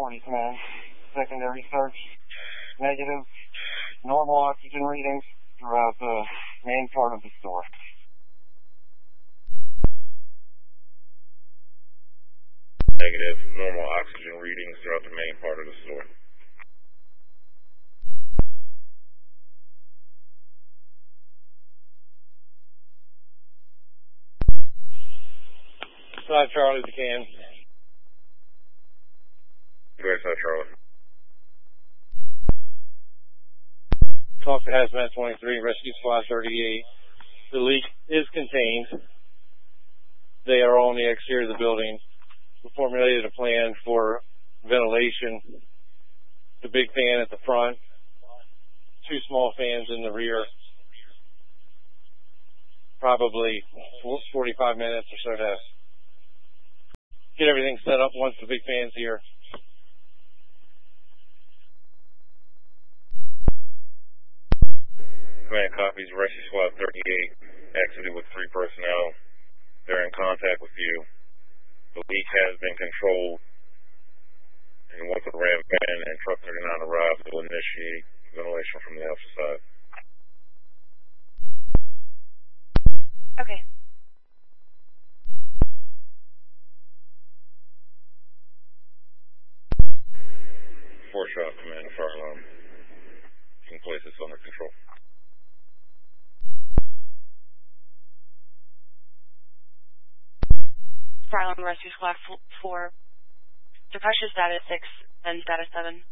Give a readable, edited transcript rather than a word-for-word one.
Charlie Command. Secondary search, negative, normal oxygen readings throughout the main part of the store. Negative, normal oxygen readings throughout the main part of the store. Side Charlie, the can. Great, Side Charlie. Talk to Hazmat 23, Rescue Squad 38. The leak is contained. They are on the exterior of the building. We formulated a plan for ventilation. The big fan at the front, 2 small fans in the rear. Probably 45 minutes or so to get everything set up once the big fan's here. Command copies, Rescue Squad 38 exited with 3 personnel. They're in contact with you. The leak has been controlled. And once the ramp van and truck 39 arrive, they'll initiate ventilation from the outside. Okay. 4-shot, command, fire alarm. You can place this under control. Fire alarm, Rescue Squad 4. Depression status 6 and status 7.